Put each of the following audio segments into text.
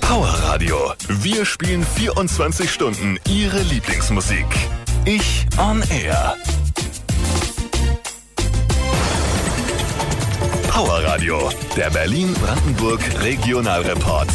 Power Radio. Wir spielen 24 Stunden Ihre Lieblingsmusik. Ich on Air. Power Radio, der Berlin-Brandenburg Regionalreport.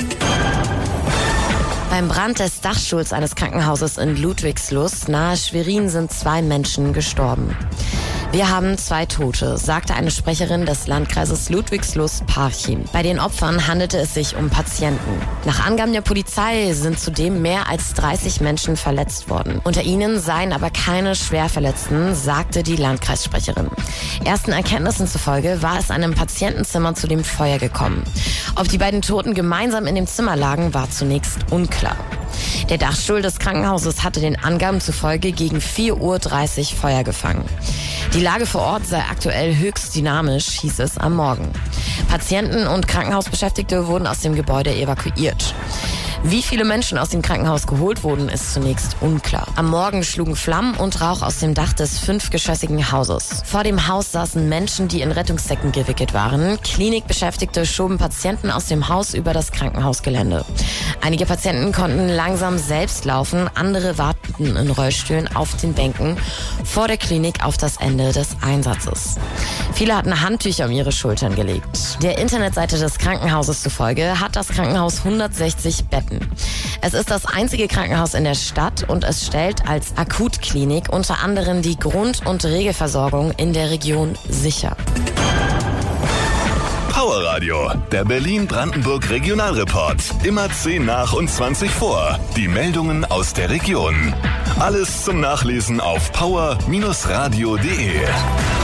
Beim Brand des Dachstuhls eines Krankenhauses in Ludwigslust nahe Schwerin sind 2 Menschen gestorben. Wir haben 2 Tote, sagte eine Sprecherin des Landkreises Ludwigslust-Parchim. Bei den Opfern handelte es sich um Patienten. Nach Angaben der Polizei sind zudem mehr als 30 Menschen verletzt worden. Unter ihnen seien aber keine Schwerverletzten, sagte die Landkreissprecherin. Ersten Erkenntnissen zufolge war es in einem Patientenzimmer zu dem Feuer gekommen. Ob die beiden Toten gemeinsam in dem Zimmer lagen, war zunächst unklar. Der Dachstuhl des Krankenhauses hatte den Angaben zufolge gegen 4:30 Uhr Feuer gefangen. Die Lage vor Ort sei aktuell höchst dynamisch, hieß es am Morgen. Patienten und Krankenhausbeschäftigte wurden aus dem Gebäude evakuiert. Wie viele Menschen aus dem Krankenhaus geholt wurden, ist zunächst unklar. Am Morgen schlugen Flammen und Rauch aus dem Dach des 5-geschossigen Hauses. Vor dem Haus saßen Menschen, die in Rettungsdecken gewickelt waren. Klinikbeschäftigte schoben Patienten aus dem Haus über das Krankenhausgelände. Einige Patienten konnten langsam selbst laufen, andere warteten in Rollstühlen auf den Bänken vor der Klinik auf das Ende des Einsatzes. Viele hatten Handtücher um ihre Schultern gelegt. Der Internetseite des Krankenhauses zufolge hat das Krankenhaus 160 Betten. Es ist das einzige Krankenhaus in der Stadt und es stellt als Akutklinik unter anderem die Grund- und Regelversorgung in der Region sicher. Power Radio, der Berlin-Brandenburg Regionalreport. Immer 10 nach und 20 vor. Die Meldungen aus der Region. Alles zum Nachlesen auf power-radio.de.